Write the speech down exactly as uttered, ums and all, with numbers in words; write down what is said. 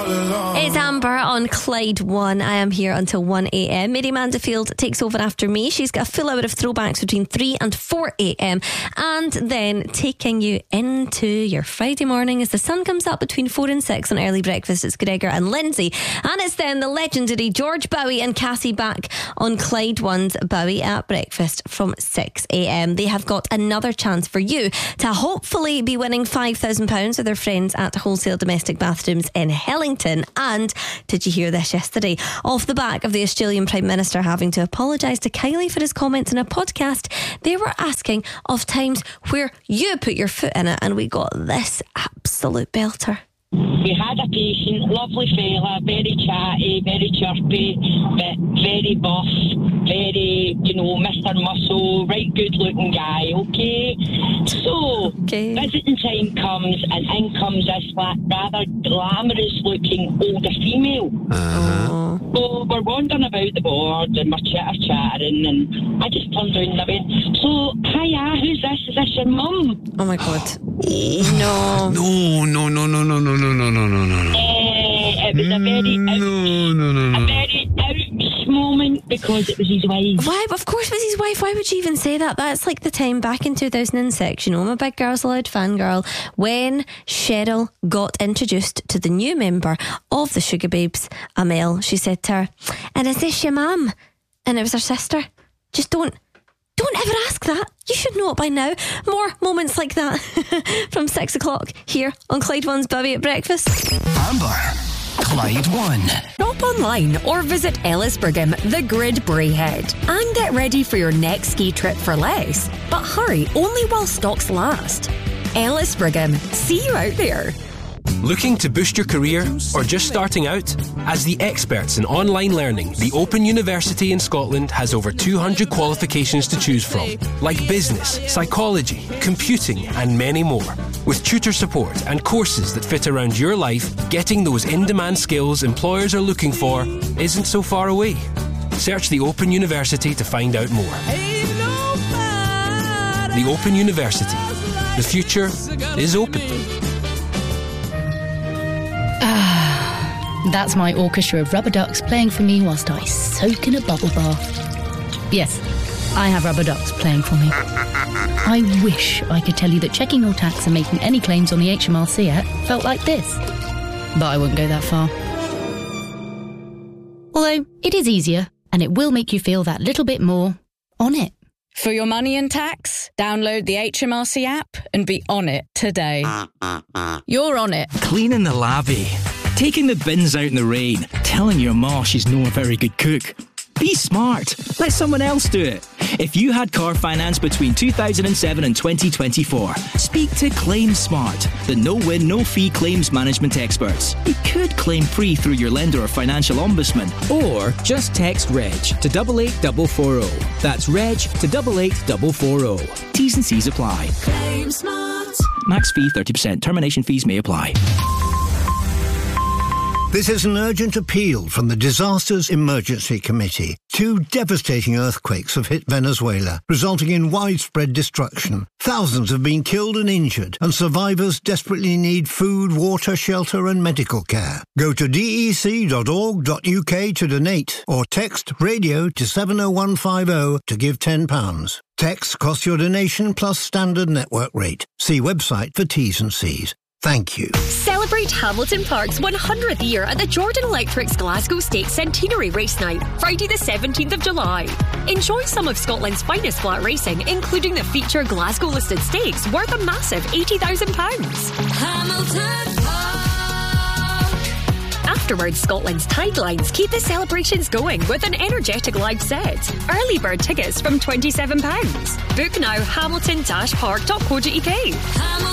It's Amber on Clyde One. I am here until one a.m. Mary Manderfield takes over after me. She's got a full hour of throwbacks between three and four a.m. and then taking you into your Friday morning as the sun comes up between four and six on Early Breakfast. It's Gregor and Lindsay, and it's then the legendary George Bowie and Cassie back on Clyde One's Bowie at Breakfast from six a.m. They have got another chance for you to hopefully be winning five thousand pounds with their friends at Wholesale Domestic Bathrooms in Hellington. And did you hear this yesterday? Off the back of the Australian Prime Minister having to apologise to Kylie for his comments in a podcast, they were asking of times where you put your foot in it, and we got this absolute belter. We had a patient, lovely fella, very chatty, very chirpy, but very buff, very, you know, Mister Muscle, right good looking guy, okay? So, okay. Visiting time comes, and in comes this rather glamorous looking older female. Uh-huh. So we're wandering about the board and we're chitter chattering, and I just turned around and I went, so, hiya, who's this? Is this your mum? Oh my God. No. No, no, no, no, no, no, no, no, no, no, no. Uh, it was a very ouch, no, no, no, no. a very ouch moment because it was his wife. Why? Of course it was his wife. Why would you even say that? That's like the time back in two thousand six, you know, I'm a Big Girls Aloud fangirl, when Cheryl got introduced to the new member of the Sugar Babes, Amel. She said to her, and is this your mum? And it was her sister. Just don't Don't ever ask that. You should know it by now. More moments like that from six o'clock here on Clyde One's Bowie at Breakfast. Amber, Clyde One. Shop online or visit Ellis Brigham, the Grid Brayhead, and get ready for your next ski trip for less. But hurry, only while stocks last. Ellis Brigham, see you out there. Looking to boost your career or just starting out? As the experts in online learning, the Open University in Scotland has over two hundred qualifications to choose from, like business, psychology, computing and many more. With tutor support and courses that fit around your life, getting those in-demand skills employers are looking for isn't so far away. Search the Open University to find out more. The Open University. The future is open. That's my orchestra of rubber ducks playing for me whilst I soak in a bubble bath. Yes, I have rubber ducks playing for me. I wish I could tell you that checking your tax and making any claims on the H M R C app felt like this, but I won't go that far. Although, it is easier, and it will make you feel that little bit more on it. For your money and tax, download the H M R C app and be on it today. You're on it. Cleaning the lavvy, taking the bins out in the rain, telling your ma she's not a very good cook. Be smart. Let someone else do it. If you had car finance between two thousand seven and twenty twenty-four, speak to Claim Smart, the no-win, no-fee claims management experts. You could claim free through your lender or financial ombudsman. Or just text REG to double eight double four zero. That's REG to double eight double four zero. T's and C's apply. Claim Smart. Max fee thirty percent. Termination fees may apply. This is an urgent appeal from the Disasters Emergency Committee. Two devastating earthquakes have hit Venezuela, resulting in widespread destruction. Thousands have been killed and injured, and survivors desperately need food, water, shelter and medical care. Go to d e c dot org dot u k to donate, or text radio to seven oh one five oh to give ten pounds. Text costs your donation plus standard network rate. See website for T's and C's. Thank you. Celebrate Hamilton Park's one hundredth year at the Jordan Electric's Glasgow Stakes Centenary Race Night, Friday the seventeenth of July. Enjoy some of Scotland's finest flat racing, including the feature Glasgow-listed stakes worth a massive eighty thousand pounds. Hamilton Park. Afterwards, Scotland's Tidelines keep the celebrations going with an energetic live set. Early bird tickets from twenty-seven pounds. Book now, hamilton dash park dot co dot u k.